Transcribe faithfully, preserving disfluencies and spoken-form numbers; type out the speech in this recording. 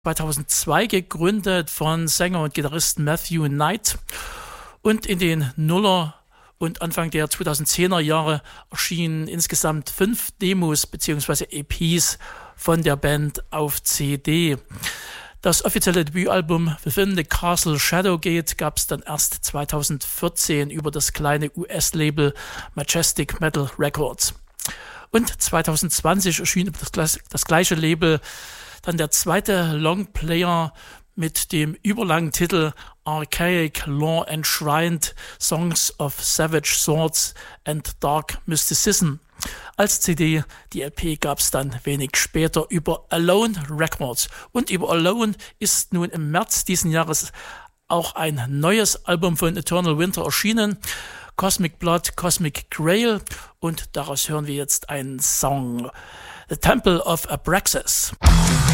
zweitausendzwei gegründet von Sänger und Gitarristen Matthew Knight. Und in den Nuller und Anfang der zweitausendzehner Jahre erschienen insgesamt fünf Demos bzw. E Ps von der Band auf C D. Das offizielle Debütalbum Within the Castle Shadowgate gab es dann erst zweitausendvierzehn über das kleine U S-Label Majestic Metal Records. Und zweitausendzwanzig erschien über das, das gleiche Label dann der zweite Longplayer mit dem überlangen Titel Archaic Lore Enshrined Songs of Savage Swords and Dark Mysticism. Als C D, die L P gab es dann wenig später über Alone Records. Und über Alone ist nun im März diesen Jahres auch ein neues Album von Eternal Winter erschienen. Cosmic Blood, Cosmic Grail. Und daraus hören wir jetzt einen Song. The Temple of Abraxas.